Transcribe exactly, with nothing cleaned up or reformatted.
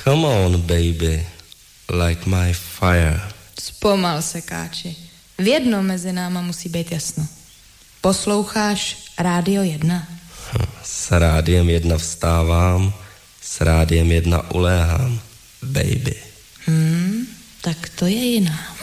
Come on, baby, light my fire. Zpomal se, Káči. V jednom mezi náma musí být jasno. Posloucháš Rádio jedna? S Rádiem jedna vstávám, s Rádiem jedna uléhám, baby. Hmm, tak to je jiná.